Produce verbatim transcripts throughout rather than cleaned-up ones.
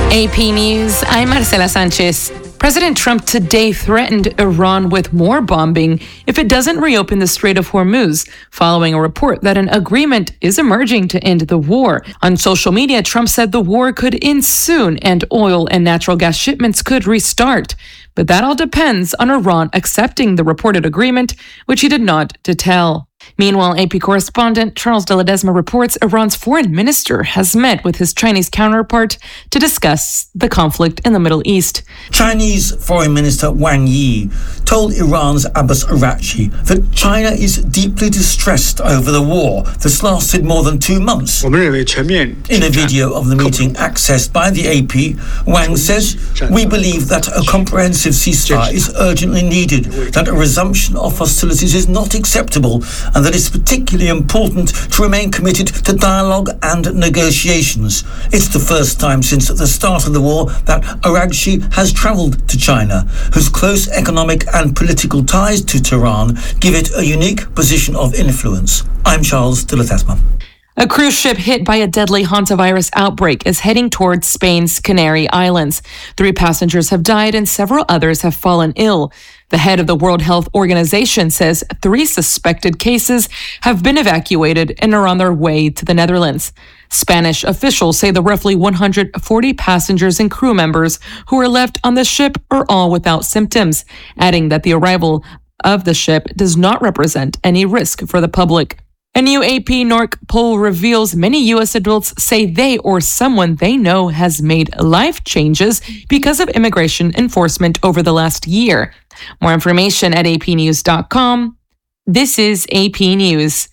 A P News, I'm Marcela Sanchez. President Trump today threatened Iran with more bombing if it doesn't reopen the Strait of Hormuz, following a report that an agreement is emerging to end the war. On social media, Trump said the war could end soon and oil and natural gas shipments could restart. But that all depends on Iran accepting the reported agreement, which he did not detail. Meanwhile, A P correspondent Charles de Ledesma reports Iran's foreign minister has met with his Chinese counterpart to discuss the conflict in the Middle East. Chinese Foreign Minister Wang Yi told Iran's Abbas Araghchi that China is deeply distressed over the war that's lasted more than two months. In a video of the meeting accessed by the A P, Wang says, "We believe that a comprehensive ceasefire is urgently needed, that a resumption of hostilities is not acceptable, and that it's particularly important to remain committed to dialogue and negotiations." It's the first time since the start of the war that Araghchi has travelled to China, whose close economic and political ties to Tehran give it a unique position of influence. I'm Charles de Ledesma. A cruise ship hit by a deadly hantavirus outbreak is heading towards Spain's Canary Islands. Three passengers have died and several others have fallen ill. The head of the World Health Organization says three suspected cases have been evacuated and are on their way to the Netherlands. Spanish officials say the roughly one hundred forty passengers and crew members who were left on the ship are all without symptoms, adding that the arrival of the ship does not represent any risk for the public. A new A P N O R C poll reveals many U S adults say they or someone they know has made life changes because of immigration enforcement over the last year. More information at A P news dot com. This is A P News.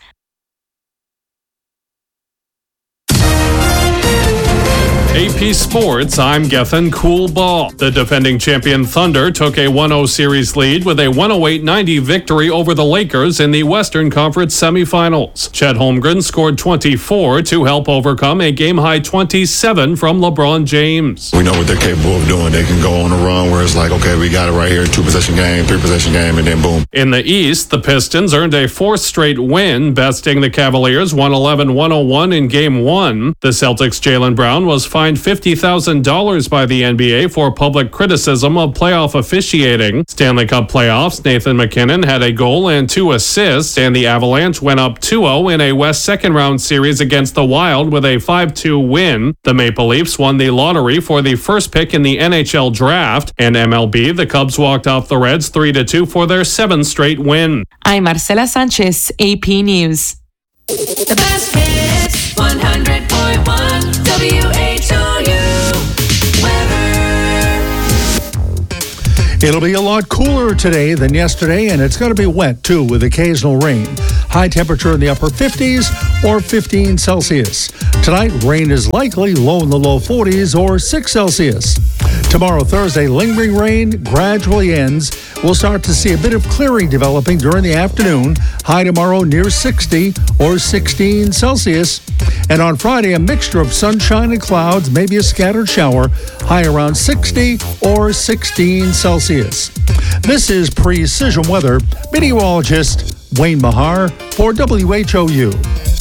A P Sports, I'm Gethin Coolball. The defending champion Thunder took a one oh series lead with a one oh eight ninety victory over the Lakers in the Western Conference semifinals. Chet Holmgren scored twenty-four to help overcome a game-high twenty-seven from LeBron James. We know what they're capable of doing. They can go on a run where it's like, okay, we got it right here, two-possession game, three-possession game, and then boom. In the East, the Pistons earned a fourth straight win, besting the Cavaliers one eleven one oh one in Game one. The Celtics' Jaylen Brown was fined fifty thousand dollars by the N B A for public criticism of playoff officiating. Stanley Cup playoffs, Nathan McKinnon had a goal and two assists, and the Avalanche went up two oh in a West second-round series against the Wild with a five two win. The Maple Leafs won the lottery for the first pick in the N H L draft, and M L B, the Cubs walked off the Reds three to two for their seventh straight win. I'm Marcela Sanchez, A P News. The best hits, one hundred point one W H O U weather. It'll be a lot cooler today than yesterday, and it's going to be wet, too, with occasional rain. High temperature in the upper fifties or fifteen Celsius. Tonight, rain is likely, low in the low forties or six Celsius. Tomorrow, Thursday, lingering rain gradually ends. We'll start to see a bit of clearing developing during the afternoon. High tomorrow near sixty or sixteen Celsius. And on Friday, a mixture of sunshine and clouds, maybe a scattered shower. High around sixty or sixteen Celsius. This is Precision Weather. Meteorologist Wayne Mahar for W H O U.